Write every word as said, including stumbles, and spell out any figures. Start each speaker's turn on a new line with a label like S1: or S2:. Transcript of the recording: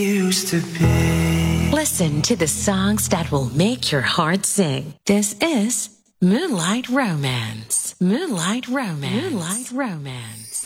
S1: used to be.
S2: Listen to the songs that will make your heart sing. This is Moonlight Romance. Moonlight Romance. Moonlight Romance.